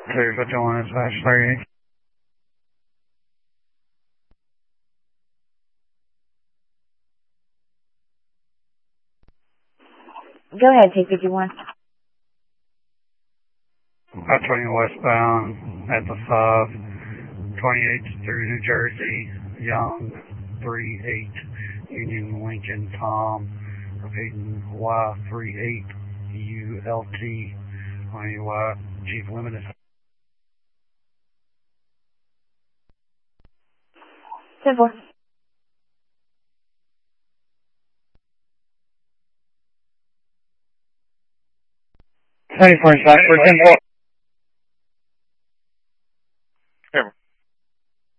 2 for join slash 3. Go ahead, T51. Turning westbound at the 28th through New Jersey, Young, 38, Union Lincoln, Tom, repeating Y38, ULT, Y, Jeep Limited. 10-4. 24 back for 10-4.